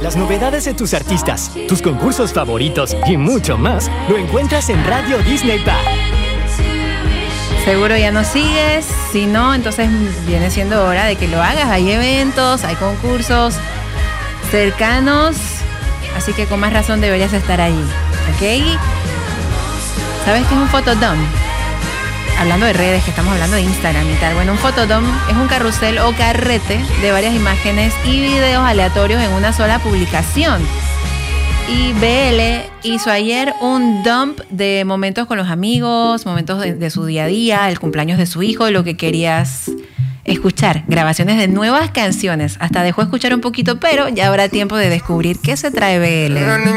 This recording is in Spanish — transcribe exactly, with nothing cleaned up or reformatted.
Las novedades de tus artistas, tus concursos favoritos y mucho más lo encuentras en Radio Disney Park. Seguro ya nos sigues, si no, entonces viene siendo hora de que lo hagas. Hay eventos, hay concursos cercanos, así que con más razón deberías estar allí, ¿ok? ¿Sabes qué es un fotodome? Hablando de redes, que estamos hablando de Instagram y tal. Bueno, un fotodome es un carrusel o carrete de varias imágenes y videos aleatorios en una sola publicación. Y B L hizo ayer un dump de momentos con los amigos, momentos de, de su día a día, el cumpleaños de su hijo, lo que querías escuchar, grabaciones de nuevas canciones. Hasta dejó escuchar un poquito, pero ya habrá tiempo de descubrir qué se trae B L.